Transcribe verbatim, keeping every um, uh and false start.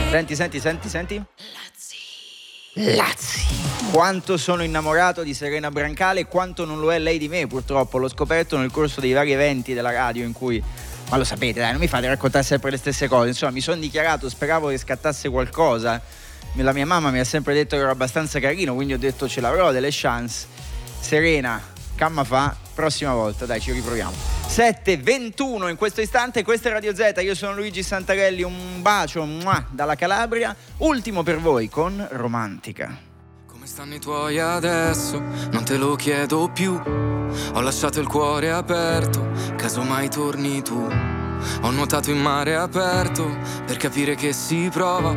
Senti, senti, senti, senti. Lazzi. Quanto sono innamorato di Serena Brancale e quanto non lo è lei di me, purtroppo. L'ho scoperto nel corso dei vari eventi della radio in cui... Ma lo sapete, dai, non mi fate raccontare sempre le stesse cose. Insomma, mi sono dichiarato, speravo che scattasse qualcosa. La mia mamma mi ha sempre detto che ero abbastanza carino, quindi ho detto ce l'avrò delle chance. Serena, camma fa, prossima volta, dai, ci riproviamo. sette e ventuno in questo istante, questa è Radio Z, io sono Luigi Santarelli, un bacio muah, dalla Calabria, ultimo per voi con Romantica. Come stanno i tuoi adesso? Non te lo chiedo più, ho lasciato il cuore aperto, casomai torni tu. Ho nuotato in mare aperto per capire che si prova